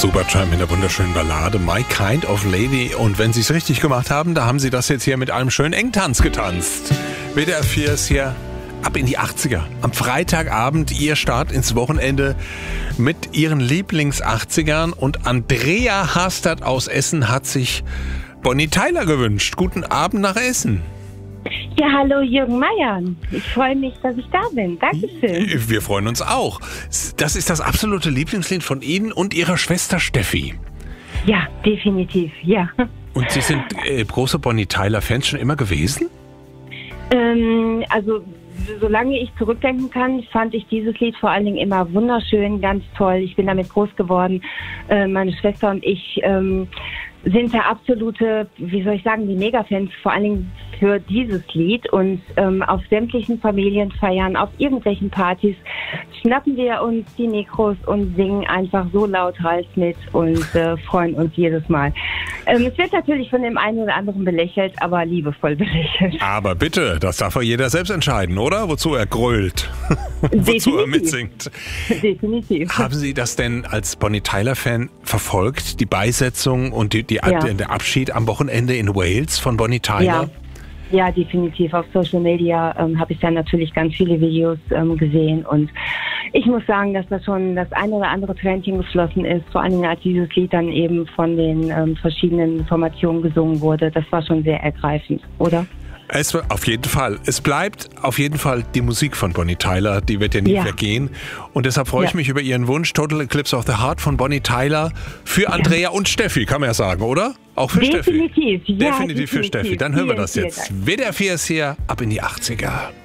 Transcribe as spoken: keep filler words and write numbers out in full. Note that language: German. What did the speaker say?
Supertramp in der wunderschönen Ballade My Kind of Lady. Und wenn Sie es richtig gemacht haben, da haben Sie das jetzt hier mit einem schönen Engtanz getanzt. W D R vier ist hier ab in die achtziger. Am Freitagabend Ihr Start ins Wochenende mit Ihren Lieblings-achtzigern. Und Andrea Hastert aus Essen hat sich Bonnie Tyler gewünscht. Guten Abend nach Essen. Ja, hallo Jürgen Meier. Ich freue mich, dass ich da bin. Dankeschön. Wir freuen uns auch. Das ist das absolute Lieblingslied von Ihnen und Ihrer Schwester Steffi. Ja, definitiv, ja. Und Sie sind äh, große Bonnie Tyler-Fans schon immer gewesen? Ähm, also, solange ich zurückdenken kann, fand ich dieses Lied vor allen Dingen immer wunderschön, ganz toll. Ich bin damit groß geworden. Äh, meine Schwester und ich ähm, sind da absolute, wie soll ich sagen, die Mega-Fans, vor allen Dingen für dieses Lied. Und ähm, auf sämtlichen Familienfeiern, auf irgendwelchen Partys schnappen wir uns die Mikros und singen einfach so lauthals mit und äh, freuen uns jedes Mal. Ähm, es wird natürlich von dem einen oder anderen belächelt, aber liebevoll belächelt. Aber bitte, das darf ja jeder selbst entscheiden, oder? Wozu er grölt, wozu er mitsingt. Definitiv. Haben Sie das denn als Bonnie Tyler-Fan verfolgt, die Beisetzung und die, die, Ja. der Abschied am Wochenende in Wales von Bonnie Tyler? Ja. Ja, definitiv. Auf Social Media ähm, habe ich dann natürlich ganz viele Videos ähm, gesehen und ich muss sagen, dass da schon das ein oder andere Tränchen geflossen ist, vor allen Dingen als dieses Lied dann eben von den ähm, verschiedenen Formationen gesungen wurde. Das war schon sehr ergreifend, oder? Es, auf jeden Fall. Es bleibt auf jeden Fall die Musik von Bonnie Tyler, die wird ja nie Ja. vergehen. Und deshalb freue ich Ja. mich über Ihren Wunsch, Total Eclipse of the Heart von Bonnie Tyler für Andrea und Steffi, kann man ja sagen, oder? Auch für Definitiv, Steffi. ja, Definitiv für definitiv. Steffi. Dann hören wir Vielen, das vielen jetzt. Dank. W D R vier ist hier, ab in die achtziger.